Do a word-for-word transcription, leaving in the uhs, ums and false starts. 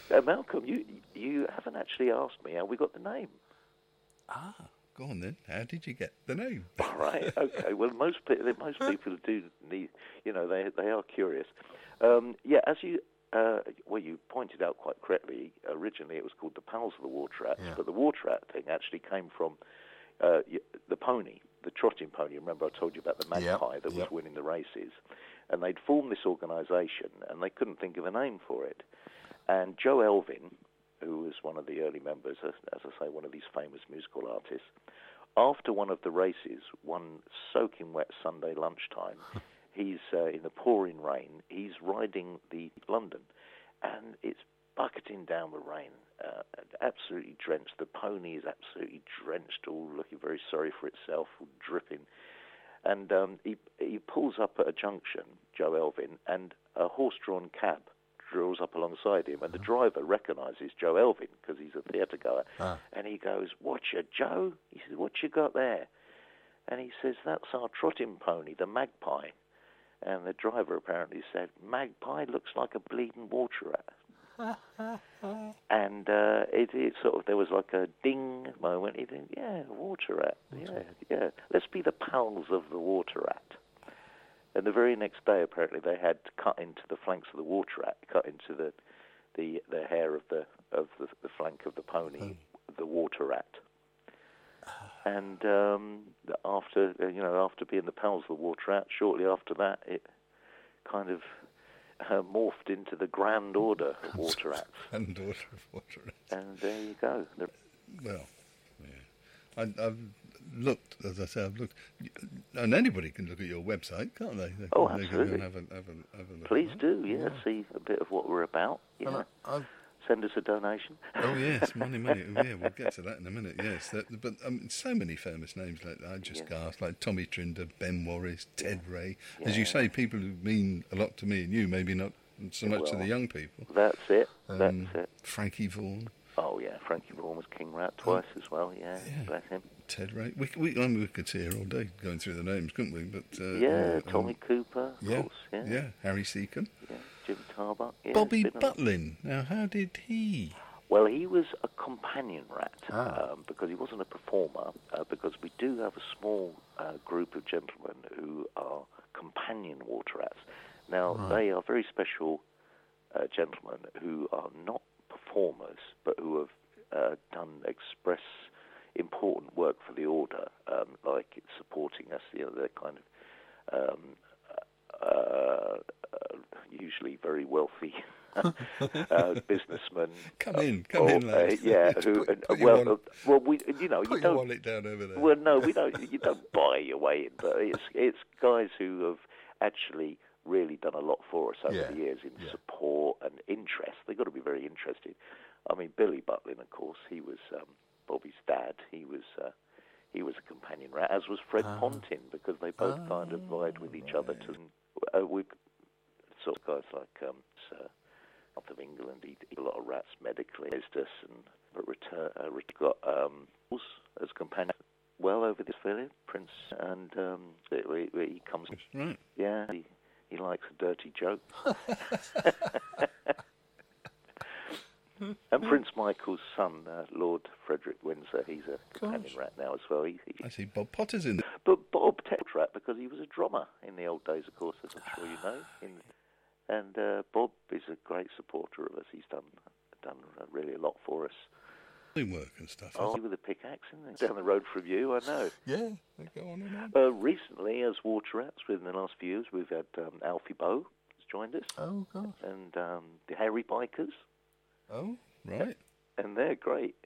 Uh, Malcolm, you you haven't actually asked me how we got the name. Ah, go on then. How did you get the name? All right, okay. Well, most pe- most people do need, you know, they they are curious. Um, yeah, as you uh, well, you pointed out quite correctly. Originally, it was called the Pals of the Water Rats, Yeah. but the Water Rat thing actually came from uh, the pony, the trotting pony. Remember, I told you about the magpie Yep, that was yep. winning the races, and they'd formed this organisation, and they couldn't think of a name for it. And Joe Elvin, who was one of the early members, as, as I say, one of these famous musical artists, after one of the races, one soaking wet Sunday lunchtime, he's uh, in the pouring rain, he's riding the London, and it's bucketing down with rain, uh, absolutely drenched. The pony is absolutely drenched, all looking very sorry for itself, all dripping. And um, he, he pulls up at a junction, Joe Elvin, and a horse-drawn cab draws up alongside him, and the driver recognises Joe Elvin because he's a theatre goer, Ah. and he goes, "Watcha, Joe?" He says, "What you got there?" And he says, "That's our trotting pony, the magpie." And the driver apparently said, "Magpie looks like a bleeding water rat." And uh, it, it sort of, there was like a ding moment. He think, "Yeah, water rat. Yeah, yeah. Let's be the pals of the water rat." And the very next day, apparently, they had cut into the flanks of the water rat, cut into the the, the hair of the of the, the flank of the pony, Oh. the water rat. And um, after uh, you know, after being the pals of the water rat, shortly after that, it kind of uh, morphed into the Grand Order of water rats. Grand Order of Water Rats. And there you go. The, Well, yeah. I, I've looked, as I say, I've looked, and anybody can look at your website, can't they? They Oh, can, they absolutely. can have a, have a, have a look. please at do, that. yeah, see a bit of what we're about. Yeah. And I, I've, Send us a donation. oh yes, money, money. Oh, yeah, we'll get to that in a minute. Yes, that, but um, so many famous names like that. I just Yeah. gasped, like Tommy Trinder, Ben Warris, Ted Ray. As you Yeah. say, people who mean a lot to me and you, maybe not so much to Well, the young people. That's it. Um, That's it. Frankie Vaughan, Oh yeah, Frankie Vaughan was King Rat twice as well. Yeah, yeah. bless him. Ted Ray. We, we, I mean, we could sit here all day going through the names, couldn't we? But uh, yeah, um, Tommy Cooper, of yeah, course. Yeah, yeah, Harry Seacombe. yeah, Jim Tarbuck. Yeah, Bobby it's been a- Butlin. Now, how did he? Well, he was a companion rat Ah. um, because he wasn't a performer. Uh, because we do have a small uh, group of gentlemen who are companion water rats. Now, Right. they are very special uh, gentlemen who are not performers, but who have uh, done express important work for the order, um, like supporting us. You know, they're kind of um, uh, uh, usually very wealthy uh, businessmen. Come in, come or, in, lads. Uh, yeah, Put- who? put uh, your well, wallet- uh, well, we, you know, Put you your don't. wallet down over there. Well, no, we don't. You don't buy your way in, but it's it's guys who have actually really done a lot for us over Yeah, the years in yeah. support and interest. They've got to be very interested. I mean, Billy Butlin, of course, he was um, Bobby's dad. He was uh, he was a companion rat, as was Fred Ah. Pontin, because they both kind of vied with each other. To uh, with sort of guys like um, Sir North of England, he did a lot of rats medically, raised us, and but return, uh, ret- got um, as companion well over this village, Prince, and um, it, it, he comes. Right. Yeah, he, he likes a dirty joke. And Prince Michael's son, uh, Lord Frederick Windsor, he's a companion Gosh. rat now as well. He, he, I see Bob Potter's in there. but Bob Tex rat because he was a drummer in the old days, of course, as I'm sure you know. In, and uh, Bob is a great supporter of us. He's done done uh, really a lot for us. Work and stuff. Oh, with a pickaxe, isn't he? Down the road from you, I know. Yeah, they go on and on. Uh, recently, as water rats, within the last few years, we've had um, Alfie Bow has joined us, Oh, God. and um, the Hairy Bikers, Oh, right. and they're great.